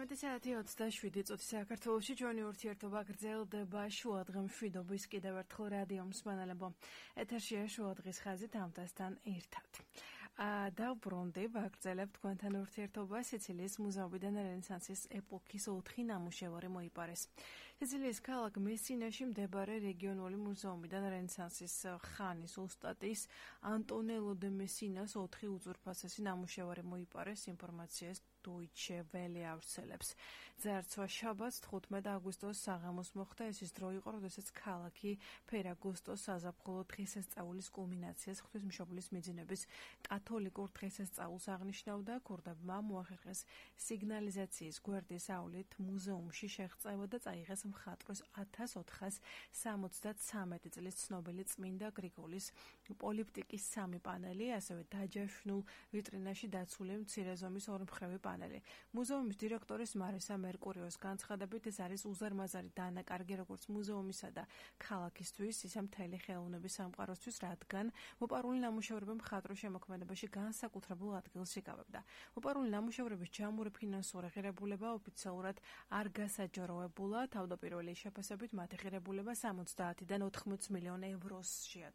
საათი 27 წუთი საქართველოში ჩვენი ურთიერთობა გრძელდება შუადღე მშვიდობის კიდევ ერთხელ რადიო მსმენელებო. ეთერშია შუადღის ხაზი თამთასთან ერთად. დავბრუნდი, ვაგრძელებ თქვენთან ურთიერთობას. სიცილიის მუზეუმიდან რენესანსის ეპოქის 4 ნამუშევარი მოიპარეს. სიცილიის ქალაქ მესინაში მდებარე რეგიონული მუზეუმიდან რენესანსის ხანის ოსტატის ანტონელო დე მესინას 4 უძვირფასესი ნამუშევარი მოიპარეს. ინფორმაციას Deutsche Welle ავრცელებს. ძარცვა შაბათს 15 აგვისტოს საღამოს მოხდა. ეს ის დრო იყო, როდესაც ქალაქი ფერაგოსტოს საზაფხულო დღესასწაულის კულმინაციას ღვთისმშობლის მიძინების კათოლიკურ დღესასწაულს აღნიშნავდა. ქურდებმა მოახერხეს სიგნალიზაციის გვერდის ავლით მუზეუმში შეღწევა და წაიღეს მხატვრის 1473 წლის ცნობილი წმინდა გრიგოლის პოლიპტიკის 3 პანელი, ასევე დაჯაშვნულ ვიტრინაში დაცული მცირე ზომის ორმხრივი პანელი. მუზეუმის დირექტორის მარისა მერკურიოს განცხადებით, ეს არის უზარმაზარი დანაკარგი როგორც მუზეუმისა და ქალაქისთვის, ისე მთელი ხელოვნების სამყაროსთვის, რადგან მოპარული ნამუშევრები მხატვრის შემოქმედებაში განსაკუთრებულ ადგილს იკავებდა. მოპარული ნამუშევრების ჯამური ფინანსური ღირებულება ოფიციალურად არ გასაჯაროებულა. თავდაპირველი შეფასებით მათი ღირებულება 70-დან 80 მილიონ ევროს შეადგენდა.